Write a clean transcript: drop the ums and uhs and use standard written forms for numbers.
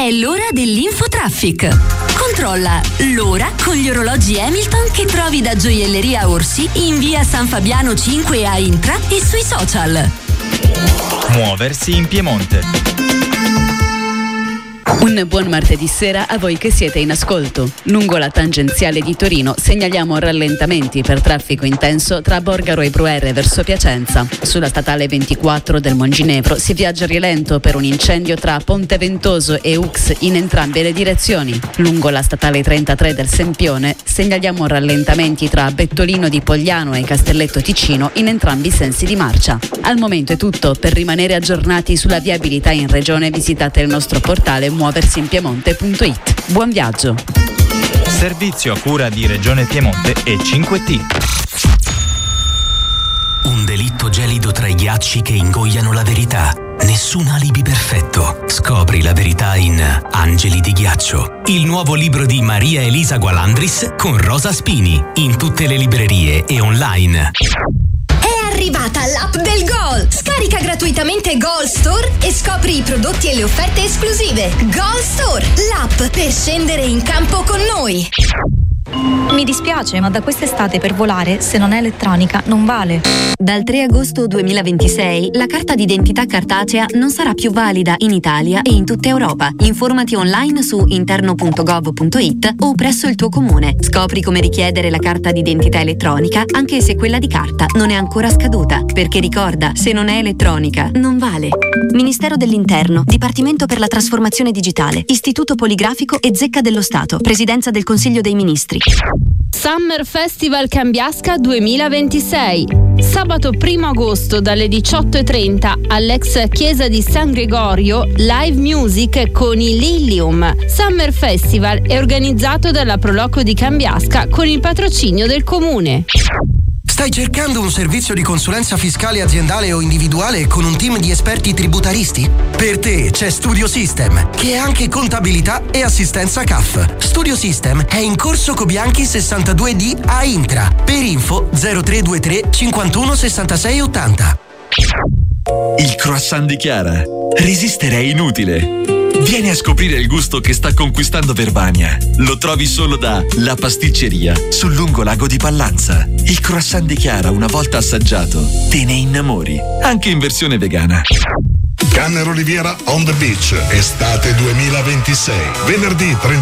È l'ora dell'Infotraffic. Controlla l'ora con gli orologi Hamilton che trovi da Gioielleria Orsi in via San Fabiano 5 a Intra e sui social. Muoversi in Piemonte. Un buon martedì sera a voi che siete in ascolto. Lungo la tangenziale di Torino segnaliamo rallentamenti per traffico intenso tra Borgaro e Bruere verso Piacenza. Sulla statale 24 del Monginevro si viaggia a rilento per un incendio tra Ponte Ventoso e Ux in entrambe le direzioni. Lungo la statale 33 del Sempione segnaliamo rallentamenti tra Bettolino di Pogliano e Castelletto Ticino in entrambi i sensi di marcia. Al momento è tutto. Per rimanere aggiornati sulla viabilità in regione visitate il nostro portale muoversiinpiemonte.it. Buon viaggio. Servizio a cura di Regione Piemonte e 5T. Un delitto gelido tra i ghiacci che ingoiano la verità. Nessun alibi perfetto. Scopri la verità in Angeli di ghiaccio, il nuovo libro di Maria Elisa Gualandris con Rosa Spini, in tutte le librerie e online. È arrivata l'app del Gol! Scarica gratuitamente Gol Store e scopri i prodotti e le offerte esclusive. Gol Store, l'app per scendere in campo con noi. Mi dispiace, ma da quest'estate per volare, se non è elettronica, non vale. Dal 3 agosto 2026 la carta d'identità cartacea non sarà più valida in Italia e in tutta Europa. Informati online su interno.gov.it o presso il tuo comune. Scopri come richiedere la carta d'identità elettronica anche se quella di carta non è ancora scaduta. Perché ricorda, se non è elettronica, non vale. Ministero dell'Interno, Dipartimento per la Trasformazione Digitale, Istituto Poligrafico e Zecca dello Stato, Presidenza del Consiglio dei Ministri. Summer Festival Cambiasca 2026. Sabato 1 agosto dalle 18:30 all'ex chiesa di San Gregorio, live music con i Lilium. Summer Festival è organizzato dalla Proloco di Cambiasca con il patrocinio del comune. Stai cercando un servizio di consulenza fiscale aziendale o individuale con un team di esperti tributaristi? Per te c'è Studio System, che è anche contabilità e assistenza CAF. Studio System è in Corso Cobianchi 62D a Intra. Per info 0323 51 66 80. Il croissant di Chiara. Resistere è inutile. Vieni a scoprire il gusto che sta conquistando Verbania. Lo trovi solo da La Pasticceria, sul lungolago di Pallanza. Il croissant di Chiara, una volta assaggiato, te ne innamori, anche in versione vegana. Canner Oliviera on the Beach, estate 2026. Venerdì 31